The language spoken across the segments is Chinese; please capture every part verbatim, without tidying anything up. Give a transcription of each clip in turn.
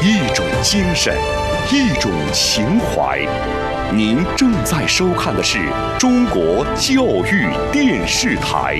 一种精神，一种情怀。您正在收看的是中国教育电视台。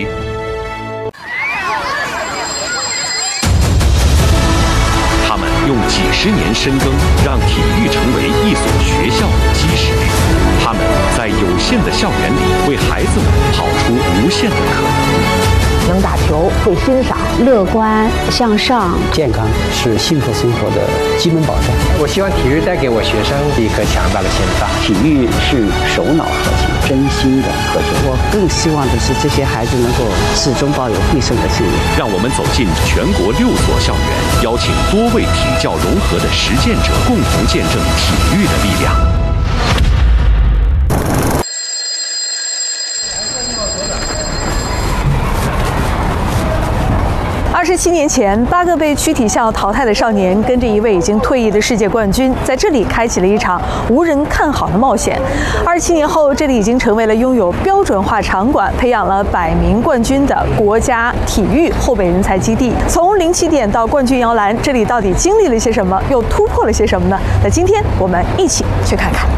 他们用几十年深耕，让体育成为一所学校的基石。他们在有限的校园里，为孩子们跑出无限的可能。 能打球，会欣赏， 乐观向上， 健康是幸福生活的基本保障。 我希望体育带给我学生一颗强大的心脏。 体育是手脑合起，真心的合起。 我更希望的是这些孩子能够始终抱有必胜的信念。 让我们走进全国六所校园，邀请多位体教融合的实践者，共同见证体育的力量。 二十七年前，八个被区体校淘汰的少年，跟着一位已经退役的世界冠军，在这里开启了一场无人看好的冒险。二十七年后，这里已经成为了拥有标准化场馆、培养了百名冠军的国家体育后备人才基地。从零起点到冠军摇篮，这里到底经历了些什么，又突破了些什么呢？那今天我们一起去看看。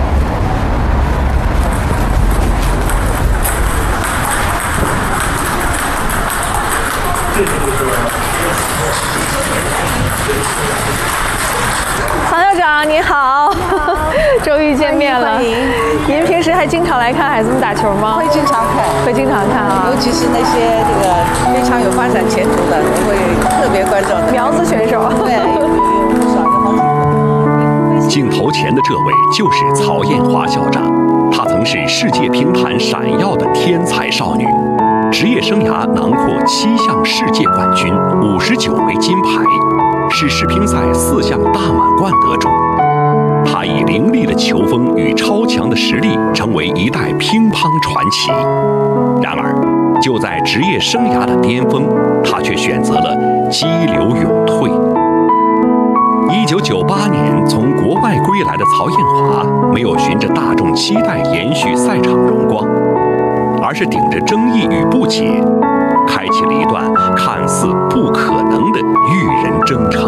唐校长您好，终于见面了。您平时还经常来看孩子们打球吗？ 会经常看， 会经常看啊。 尤其是那些这个非常有发展前途的，我会特别关注的。 苗子选手。 对，有不少有好几个。 镜头前的这位就是曹艳华校长，她曾是世界乒坛闪耀的天才少女。职业生涯囊括七项世界冠军，五十九枚金牌，是世乒赛四项大满贯得主。他以凌厉的球风与超强的实力，成为一代乒乓传奇。然而，就在职业生涯的巅峰，他却选择了激流勇退。一九九八年从国外归来的曹艳华，没有循着大众期待延续赛场荣光，而是顶着争议与不解，开启了一段看似不可能的育人征程。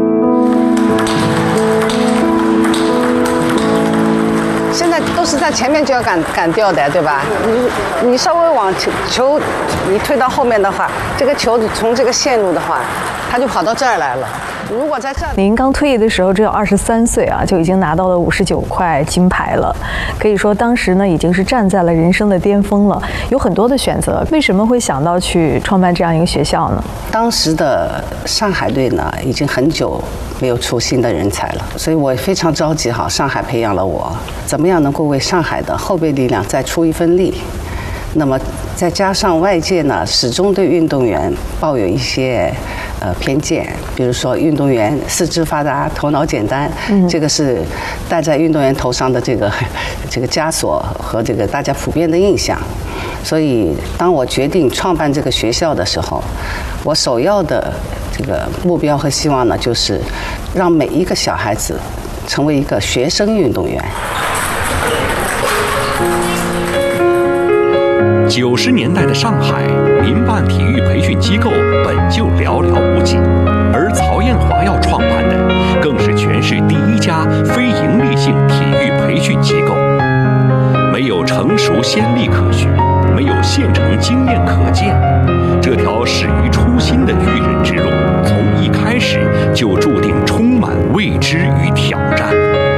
现在都是在前面就要赶赶掉的，对吧？你你稍微往球球你推到后面的话，这个球从这个线路的话，它就跑到这儿来了。如果在这儿， 您刚退役的时候只有二十三岁啊，就已经拿到了五十九块金牌了，可以说当时呢已经是站在了人生的巅峰了，有很多的选择。为什么会想到去创办这样一个学校呢？ 当时的上海队呢，已经很久没有出新的人才了，所以我非常着急哈，上海培养了我，怎么样能够为上海的后备力量再出一份力？那么再加上外界呢，始终对运动员抱有一些呃偏见，比如说运动员四肢发达、头脑简单，嗯、这个是戴在运动员头上的这个这个枷锁和这个大家普遍的印象。所以，当我决定创办这个学校的时候，我首要的这个目标和希望呢，就是让每一个小孩子成为一个学生运动员。 九十年代的上海，民办体育培训机构本就寥寥无几，而曹艳华要创办的，更是全市第一家非营利性体育培训机构。没有成熟先例可循，没有现成经验可见，这条始于初心的育人之路，从一开始就注定充满未知与挑战。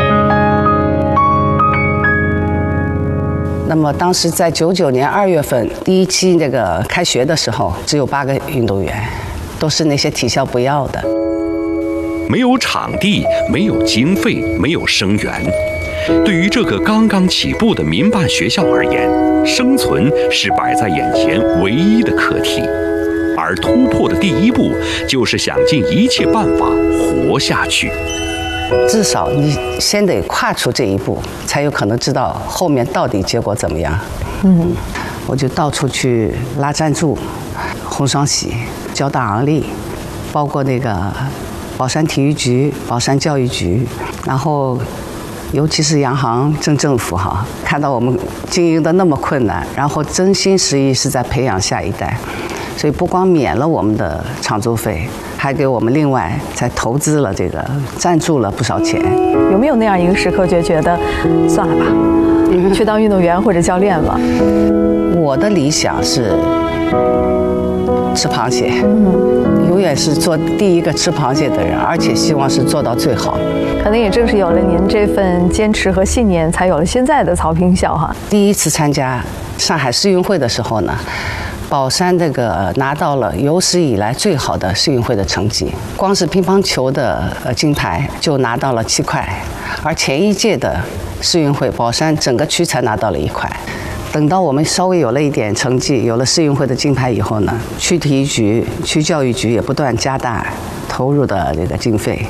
那么当时在九九年二月份第一期这个开学的时候，只有八个运动员，都是那些体校不要的。 没有场地，没有经费，没有生源。对于这个刚刚起步的民办学校而言，生存是摆在眼前唯一的课题，而突破的第一步就是想尽一切办法活下去。 至少你先得跨出这一步，才有可能知道后面到底结果怎么样。嗯，我就到处去拉赞助，红双喜、交大昂立，包括那个宝山体育局、宝山教育局，然后尤其是洋行、镇政府哈，看到我们经营的那么困难，然后真心实意是在培养下一代，所以不光免了我们的场租费， 还给我们另外再投资了这个赞助了不少钱。 有没有那样一个时刻，就觉得算了吧，去当运动员或者教练吧？ 我的理想是吃螃蟹，嗯，永远是做第一个吃螃蟹的人，而且希望是做到最好。 可能也正是有了您这份坚持和信念，才有了现在的曹乒校哈。 第一次参加上海世运会的时候呢，宝山这个拿到了有史以来最好的世运会的成绩，光是乒乓球的呃金牌就拿到了七块，而前一届的世运会宝山整个区才拿到了一块。等到我们稍微有了一点成绩，有了世运会的金牌以后呢，区体育局、区教育局也不断加大投入的这个经费。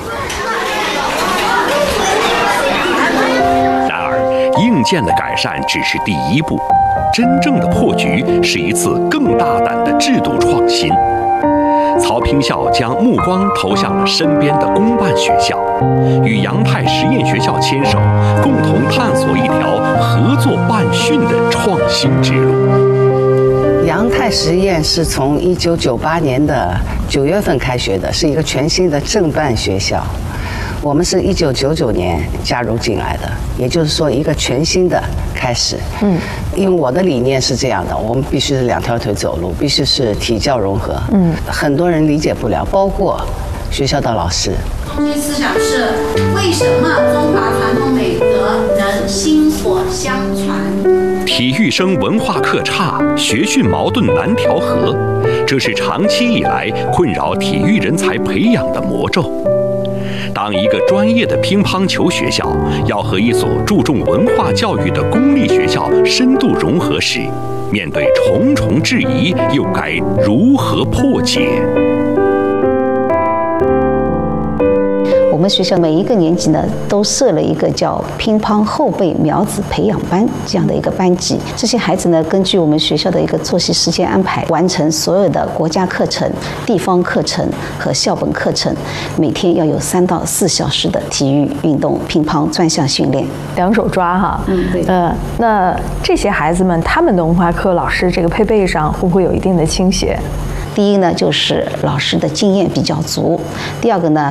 然而，硬件的改善只是第一步，真正的破局是一次更大胆的制度创新。曹乒校将目光投向了身边的公办学校，与杨泰实验学校牵手，共同探索一条合作办训的创新之路。 杨泰实验是从一九九八年的九月份开学的，是一个全新的正办学校。我们是一九九九年加入进来的，也就是说一个全新的开始。嗯，因为我的理念是这样的，我们必须是两条腿走路，必须是体教融合。嗯，很多人理解不了，包括学校的老师。 中心思想是为什么中华传统美德能薪火相传？ 体育生文化课差，学训矛盾难调和，这是长期以来困扰体育人才培养的魔咒。当一个专业的乒乓球学校要和一所注重文化教育的公立学校深度融合时，面对重重质疑，又该如何破解？ 我们学校每一个年级呢，都设了一个叫乒乓后备苗子培养班这样的一个班级。这些孩子呢，根据我们学校的一个作息时间安排，完成所有的国家课程、地方课程和校本课程。每天要有三到四小时的体育运动、乒乓专项训练。 两手抓哈，嗯，对。呃，那这些孩子们，他们的文化课老师这个配备上会不会有一定的倾斜？ 第一呢，就是老师的经验比较足；第二个呢，